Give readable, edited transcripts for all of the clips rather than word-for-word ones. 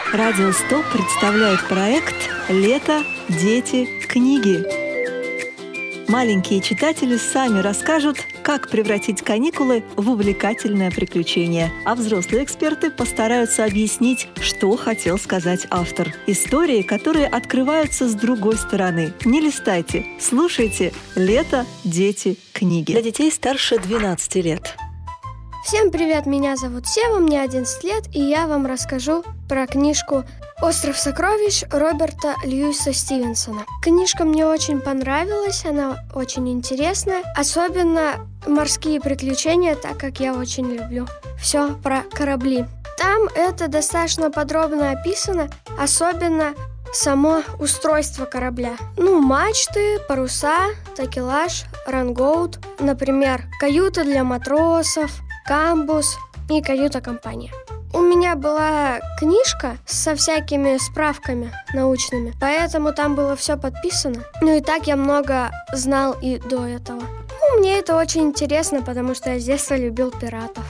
Радио 100 представляет проект «Лето, дети, книги». Маленькие читатели сами расскажут, как превратить каникулы в увлекательное приключение, а взрослые эксперты постараются объяснить, что хотел сказать автор. Истории, которые открываются с другой стороны. Не листайте, слушайте «Лето, дети, книги». Для детей старше 12 лет. Всем привет, меня зовут Сева, мне 11 лет, и я вам расскажу про книжку «Остров сокровищ» Роберта Льюиса Стивенсона. Книжка мне очень понравилась, она очень интересная, особенно морские приключения, так как я очень люблю все про корабли. Там это достаточно подробно описано, особенно само устройство корабля. Мачты, паруса, такелаж, рангоут, например, каюта для матросов, камбуз и каюта-компания. У меня была книжка со всякими справками научными, поэтому там было все подписано. И так я много знал и до этого. Мне это очень интересно, потому что я с детства любил пиратов.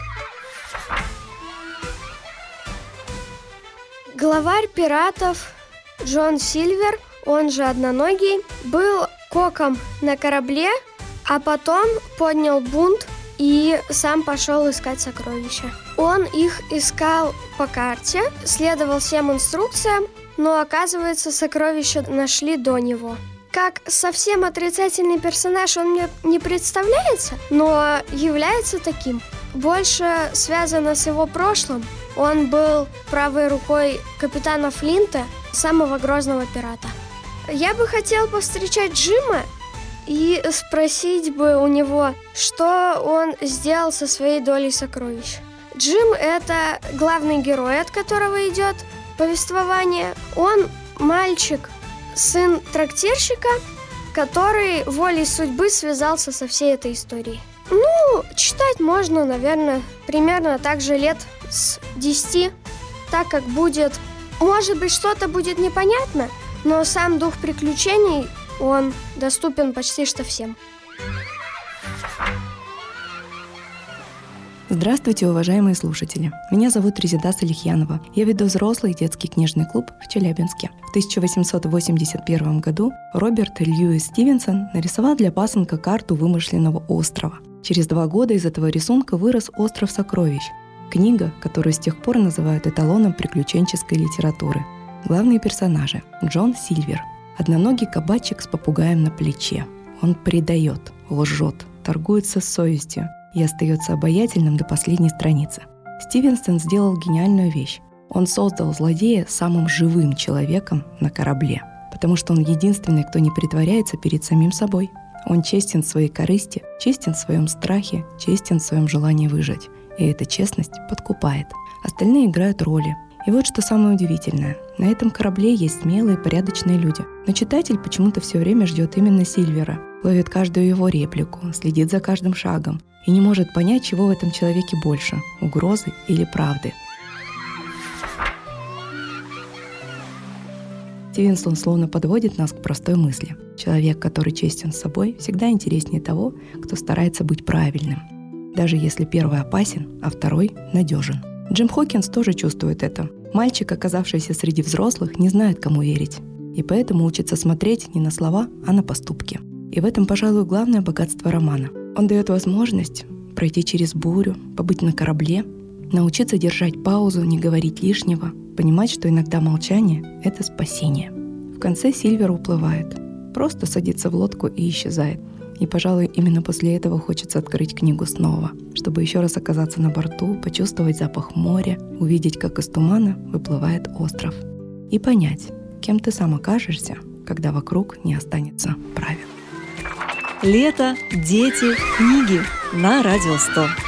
Главарь пиратов Джон Сильвер, он же Одноногий, был коком на корабле, а потом поднял бунт и сам пошел искать сокровища. Он их искал по карте, следовал всем инструкциям, но, оказывается, сокровища нашли до него. Как совсем отрицательный персонаж он мне не представляется, но является таким. Больше связано с его прошлым. Он был правой рукой капитана Флинта, самого грозного пирата. Я бы хотел повстречать Джима и спросить бы у него, что он сделал со своей долей сокровищ. Джим – это главный герой, от которого идет повествование. Он мальчик, сын трактирщика, который волей судьбы связался со всей этой историей. Читать можно, наверное, примерно так же лет с 10, так как может быть, что-то будет непонятно, но сам дух приключений, он доступен почти что всем. Здравствуйте, уважаемые слушатели! Меня зовут Резида Салихьянова. Я веду взрослый детский книжный клуб в Челябинске. В 1881 году Роберт Льюис Стивенсон нарисовал для пасынка карту вымышленного острова. Через 2 года из этого рисунка вырос «Остров сокровищ» – книга, которую с тех пор называют эталоном приключенческой литературы. Главные персонажи – Джон Сильвер – одноногий кабачик с попугаем на плече. Он предает, лжет, торгуется с совестью и остается обаятельным до последней страницы. Стивенсон сделал гениальную вещь. Он создал злодея самым живым человеком на корабле, потому что он единственный, кто не притворяется перед самим собой. Он честен в своей корысти, честен в своем страхе, честен в своем желании выжить. И эта честность подкупает. Остальные играют роли. И вот что самое удивительное. На этом корабле есть смелые, порядочные люди. Но читатель почему-то все время ждет именно Сильвера, ловит каждую его реплику, следит за каждым шагом и не может понять, чего в этом человеке больше – угрозы или правды. Стивенсон словно подводит нас к простой мысли. Человек, который честен с собой, всегда интереснее того, кто старается быть правильным. Даже если первый опасен, а второй надежен. Джим Хокинс тоже чувствует это. Мальчик, оказавшийся среди взрослых, не знает, кому верить. И поэтому учится смотреть не на слова, а на поступки. И в этом, пожалуй, главное богатство романа. Он дает возможность пройти через бурю, побыть на корабле, научиться держать паузу, не говорить лишнего, понимать, что иногда молчание — это спасение. В конце Сильвер уплывает, просто садится в лодку и исчезает. И, пожалуй, именно после этого хочется открыть книгу снова, чтобы еще раз оказаться на борту, почувствовать запах моря, увидеть, как из тумана выплывает остров. И понять, кем ты сам окажешься, когда вокруг не останется правил. Лето, дети, книги на Радио 100.